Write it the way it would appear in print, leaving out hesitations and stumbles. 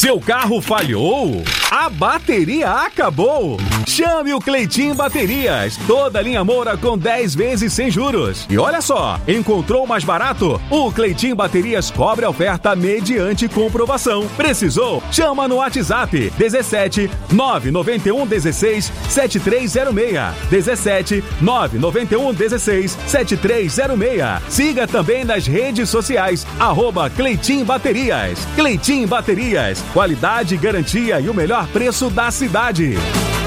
Seu carro falhou? A bateria acabou? Chame o Cleitinho Baterias. Toda linha Moura com 10 vezes sem juros. E olha só, encontrou mais barato? O Cleitinho Baterias cobre a oferta mediante comprovação. Precisou? Chama no WhatsApp 17 991 16 7306. 17 991 16 7306. Siga também nas redes sociais @Cleitinho Baterias. Cleitinho Baterias, qualidade, garantia e o melhor preço da cidade.